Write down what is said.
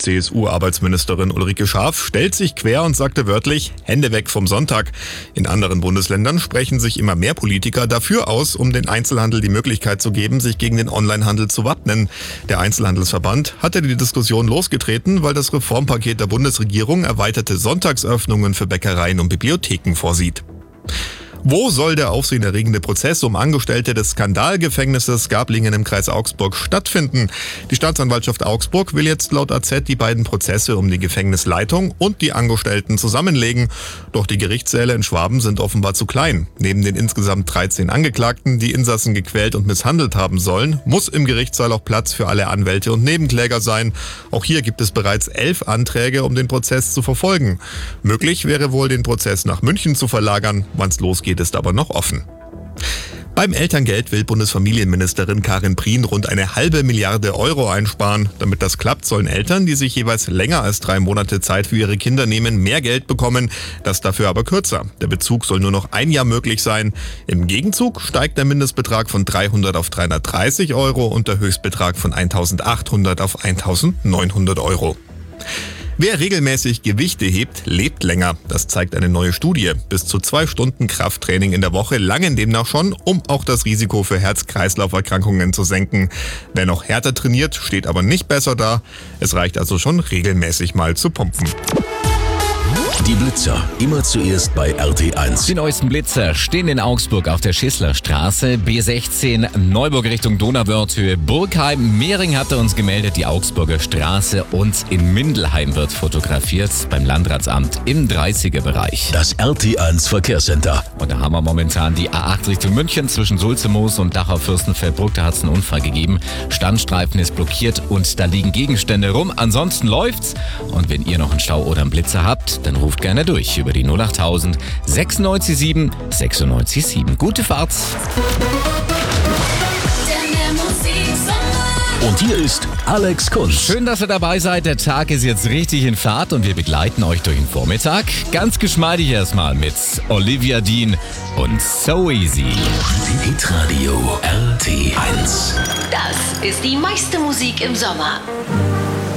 CSU-Arbeitsministerin Ulrike Schaaf stellt sich quer und sagte wörtlich, Hände weg vom Sonntag. In anderen Bundesländern sprechen sich immer mehr Politiker dafür aus, um den Einzelhandel die Möglichkeit zu geben, sich gegen den Onlinehandel zu wappnen. Der Einzelhandelsverband hatte die Diskussion losgetreten, weil das Reformpaket der Bundesregierung erweiterte Sonntagsöffnungen für Bäckereien und Bibliotheken vorsieht. Wo soll der aufsehenerregende Prozess um Angestellte des Skandalgefängnisses Gablingen im Kreis Augsburg stattfinden? Die Staatsanwaltschaft Augsburg will jetzt laut AZ die beiden Prozesse um die Gefängnisleitung und die Angestellten zusammenlegen. Doch die Gerichtssäle in Schwaben sind offenbar zu klein. Neben den insgesamt 13 Angeklagten, die Insassen gequält und misshandelt haben sollen, muss im Gerichtssaal auch Platz für alle Anwälte und Nebenkläger sein. Auch hier gibt es bereits 11 Anträge, um den Prozess zu verfolgen. Möglich wäre wohl, den Prozess nach München zu verlagern. Wann's losgeht, ist aber noch offen. Beim Elterngeld will Bundesfamilienministerin Karin Prien rund 1,5 Milliarde Euro einsparen. Damit das klappt, sollen Eltern, die sich jeweils länger als 3 Monate Zeit für ihre Kinder nehmen, mehr Geld bekommen. Das dafür aber kürzer. Der Bezug soll nur noch 1 Jahr möglich sein. Im Gegenzug steigt der Mindestbetrag von 300 auf 330 Euro und der Höchstbetrag von 1.800 auf 1.900 Euro. Wer regelmäßig Gewichte hebt, lebt länger. Das zeigt eine neue Studie. Bis zu 2 Stunden Krafttraining in der Woche langen demnach schon, um auch das Risiko für Herz-Kreislauf-Erkrankungen zu senken. Wer noch härter trainiert, steht aber nicht besser da. Es reicht also schon, regelmäßig mal zu pumpen. Die Blitzer, immer zuerst bei RT1. Die neuesten Blitzer stehen in Augsburg auf der Schisslerstraße, B16, Neuburg Richtung Donauwörthhöhe, Burgheim. Mehring hatte uns gemeldet, die Augsburger Straße, und in Mindelheim wird fotografiert beim Landratsamt im 30er-Bereich. Das RT1 Verkehrscenter. Und da haben wir momentan die A8 Richtung München zwischen Sulzemoos und Dachau-Fürstenfeldbruck. Da hat es einen Unfall gegeben. Standstreifen ist blockiert und da liegen Gegenstände rum. Ansonsten läuft's. Und wenn ihr noch einen Stau oder einen Blitzer habt, dann ruft gerne durch über die 08000 967 967. Gute Fahrt! Und hier ist Alex Kunz. Schön, dass ihr dabei seid. Der Tag ist jetzt richtig in Fahrt und wir begleiten euch durch den Vormittag. Ganz geschmeidig erstmal mit Olivia Dean und So Easy. Hitradio RT1. Das ist die meiste Musik im Sommer.